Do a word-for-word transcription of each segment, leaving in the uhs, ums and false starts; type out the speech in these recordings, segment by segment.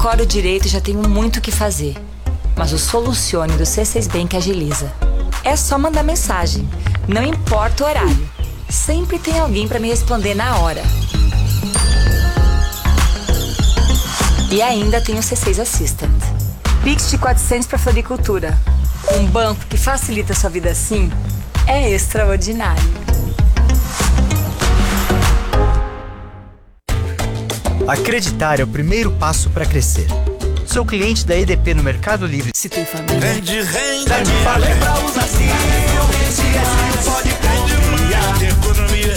decoro direito e já tenho muito o que fazer. Mas o Solucione do C seis Bank agiliza. É só mandar mensagem, não importa o horário. Sempre tem alguém para me responder na hora. E ainda tem o C seis Assistant. Pix de quatrocentos para floricultura. Um banco que facilita a sua vida assim é extraordinário. Acreditar é o primeiro passo para crescer. Sou cliente da E D P no Mercado Livre. Se tem família. Rende, rende. Já te falei pra usar Sil. Se é Sil, pode confiar. Economia.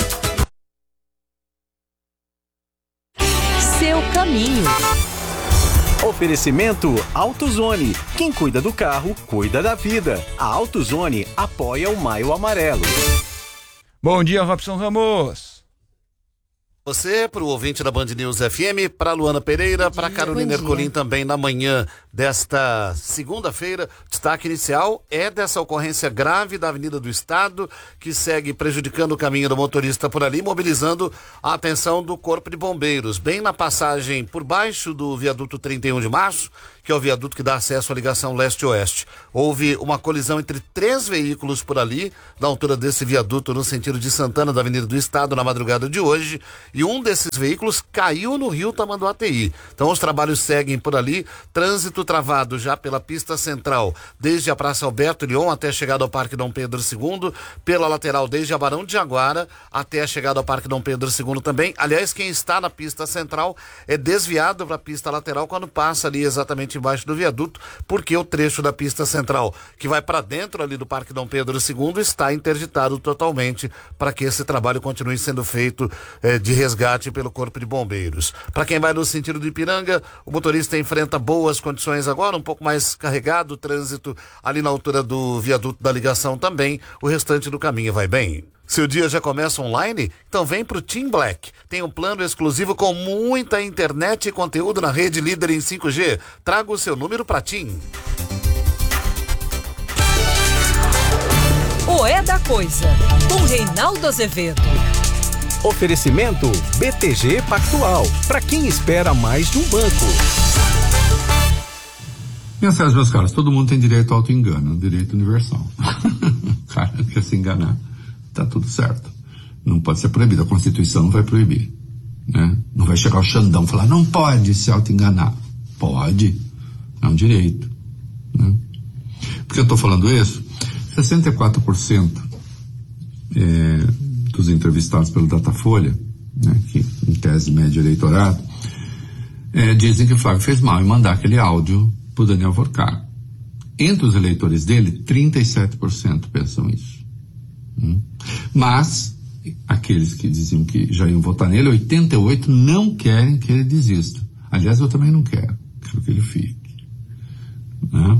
Seu caminho. Oferecimento AutoZone. Quem cuida do carro, cuida da vida. A AutoZone apoia o Maio Amarelo. Bom dia, Robson Ramos. Você, para o ouvinte da Band News F M, para Luana Pereira, para Carolina Ercolim também na manhã desta segunda-feira. Destaque inicial é dessa ocorrência grave da Avenida do Estado, que segue prejudicando o caminho do motorista por ali, mobilizando a atenção do Corpo de Bombeiros. Bem na passagem por baixo do viaduto trinta e um de março, que é o viaduto que dá acesso à ligação leste-oeste. Houve uma colisão entre três veículos por ali, na altura desse viaduto, no sentido de Santana, da Avenida do Estado, na madrugada de hoje, e um desses veículos caiu no rio Tamanduateí. Então os trabalhos seguem por ali, trânsito travado já pela pista central, desde a Praça Alberto Lyon até a chegada ao Parque Dom Pedro segundo, pela lateral desde a Barão de Jaguara até a chegada ao Parque Dom Pedro segundo também. Aliás, quem está na pista central é desviado para a pista lateral quando passa ali exatamente embaixo do viaduto, porque o trecho da pista central que vai para dentro ali do Parque Dom Pedro segundo está interditado totalmente para que esse trabalho continue sendo feito eh, de resgate pelo Corpo de Bombeiros. Para quem vai no sentido do Ipiranga, o motorista enfrenta boas condições agora, um pouco mais carregado o trânsito ali na altura do viaduto da ligação também, o restante do caminho vai bem. Seu dia já começa online? Então vem pro Tim Black. Tem um plano exclusivo com muita internet e conteúdo na rede líder em cinco G. Traga o seu número pra Tim. O É da Coisa, com Reinaldo Azevedo. Oferecimento B T G Pactual. Para quem espera mais de um banco. Minhas senhoras, meus caros, todo mundo tem direito ao auto-engano, direito universal. O cara quer se enganar. Tá tudo certo. Não pode ser proibido. A Constituição não vai proibir, né? Não vai chegar o Xandão e falar, não pode se auto-enganar. Pode. É um direito, né? Por que eu tô falando isso? sessenta e quatro por cento é, dos entrevistados pelo Datafolha, né, que em tese mede eleitorado, é, dizem que o Flávio fez mal em mandar aquele áudio pro Daniel Vorcar. Entre os eleitores dele, trinta e sete por cento pensam isso. Hum. Mas aqueles que diziam que já iam votar nele, oitenta e oito por cento não querem que ele desista. Aliás, eu também não quero. Quero que ele fique. Né?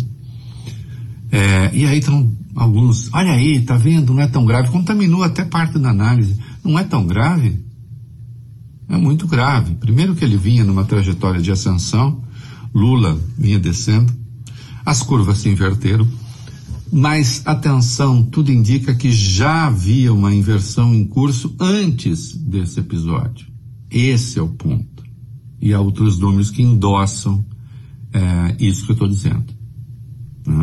É, e aí estão alguns, olha aí, tá vendo, não é tão grave, contaminou até parte da análise. Não é tão grave? É muito grave. Primeiro que ele vinha numa trajetória de ascensão, Lula vinha descendo, as curvas se inverteram, mas atenção, tudo indica que já havia uma inversão em curso antes desse episódio. Esse é o ponto. E há outros números que endossam é, isso que eu estou dizendo. Né?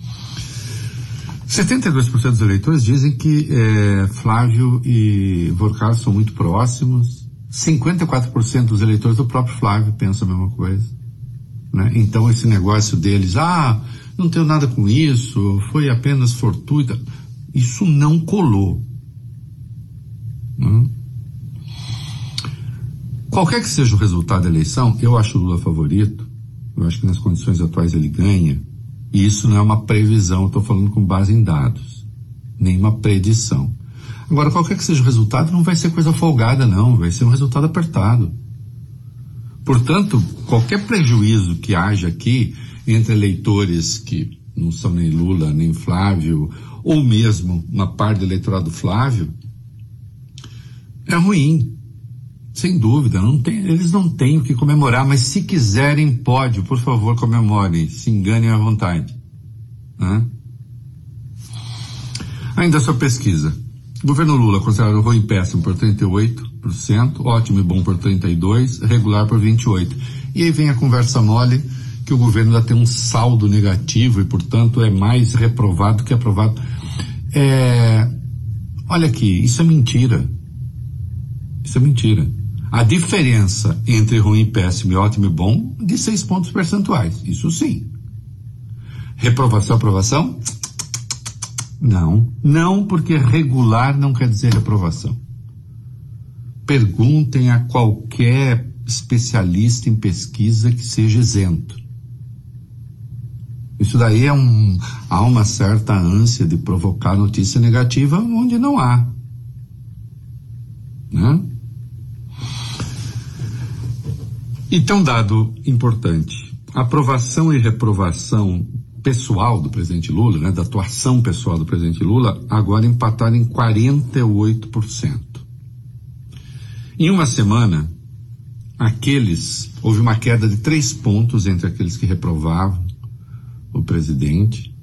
setenta e dois por cento dos eleitores dizem que é, Flávio e Vorcar são muito próximos. cinquenta e quatro por cento dos eleitores do próprio Flávio pensam a mesma coisa. Né? Então esse negócio deles, ah, não tenho nada com isso, foi apenas fortuita, isso não colou. Né? Qualquer que seja o resultado da eleição, eu acho o Lula favorito, eu acho que nas condições atuais ele ganha, e isso não é uma previsão, eu estou falando com base em dados, nem uma predição. Agora, qualquer que seja o resultado, não vai ser coisa folgada, não, vai ser um resultado apertado. Portanto, qualquer prejuízo que haja aqui entre eleitores que não são nem Lula, nem Flávio, ou mesmo uma parte do eleitorado do Flávio, é ruim. Sem dúvida, não tem, eles não têm o que comemorar, mas se quiserem, pode, por favor, comemorem, se enganem à vontade. Né? Ainda a sua pesquisa. O governo Lula considerado ruim e péssimo por trinta e oito por cento, ótimo e bom por trinta e dois por cento, regular por vinte e oito por cento. E aí vem a conversa mole que o governo ainda tem um saldo negativo e, portanto, é mais reprovado que aprovado. É... Olha aqui, isso é mentira. Isso é mentira. A diferença entre ruim, péssimo e ótimo e bom de seis pontos percentuais. Isso sim. Reprovação, aprovação? Não. Não, porque regular não quer dizer reprovação. Perguntem a qualquer especialista em pesquisa que seja isento. Isso daí é um... Há uma certa ânsia de provocar notícia negativa onde não há. Né? E tem um dado importante. Aprovação e reprovação pessoal do presidente Lula, né, da atuação pessoal do presidente Lula, agora empataram em quarenta e oito por cento. Em uma semana, aqueles, houve uma queda de três pontos entre aqueles que reprovavam o presidente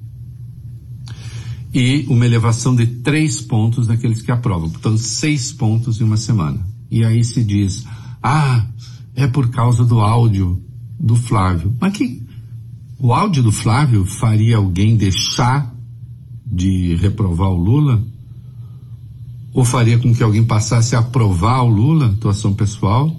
e uma elevação de três pontos naqueles que aprovam, portanto seis pontos em uma semana. E aí se diz, ah, é por causa do áudio do Flávio. Mas que o áudio do Flávio faria alguém deixar de reprovar o Lula? Ou faria com que alguém passasse a aprovar o Lula, atuação pessoal?